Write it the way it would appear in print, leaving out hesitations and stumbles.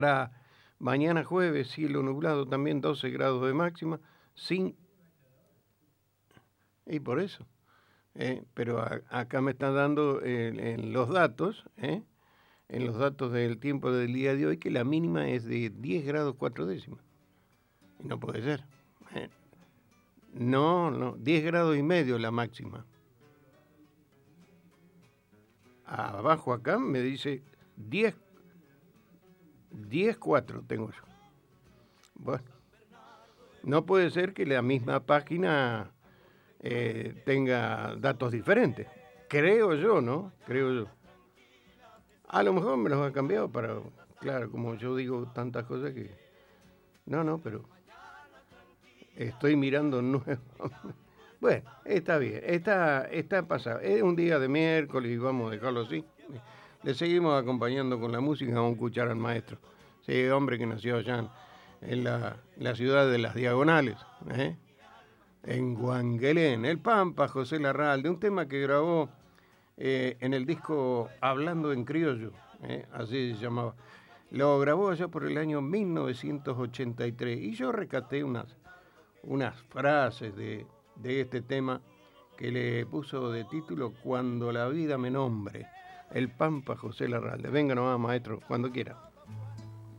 Para mañana jueves, cielo nublado, también 12 grados de máxima, sin... Y por eso. Pero acá me están dando en los datos, en los datos del tiempo del día de hoy, que la mínima es de 10 grados 4 décimas. Y no puede ser. ¿eh? No, 10 grados y medio la máxima. Abajo acá me dice 10 4 tengo yo. Bueno, no puede ser que la misma página tenga datos diferentes. Creo yo, ¿no? Creo yo. A lo mejor me los ha cambiado para, claro, como yo digo tantas cosas que... No, pero estoy mirando nuevo. Bueno, está bien, está pasado. Es un día de miércoles y vamos a dejarlo así. Le seguimos acompañando con la música, vamos a escuchar al maestro. Sí, hombre que nació allá en la ciudad de las Diagonales, en Guanguelén, El Pampa, José Larralde, un tema que grabó en el disco Hablando en Criollo, así se llamaba. Lo grabó allá por el año 1983 y yo rescaté unas frases de este tema que le puso de título Cuando la vida me nombre. El Pampa José Larralde. Venga nomás, maestro, cuando quiera.